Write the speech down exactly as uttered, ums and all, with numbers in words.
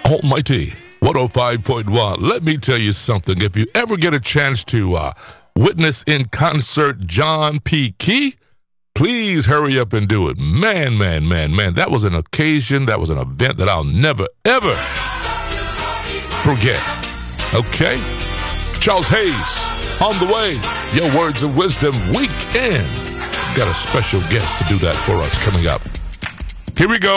Almighty one oh five point one. Let me tell you something. If you ever get a chance to uh, witness in concert John P. Key, please hurry up and do it. Man, man, man, man. That was an occasion, that was an event that I'll never, ever forget. Okay? Charles Hayes, on the way. Your Words of Wisdom weekend. Got a special guest to do that for us coming up. Here we go.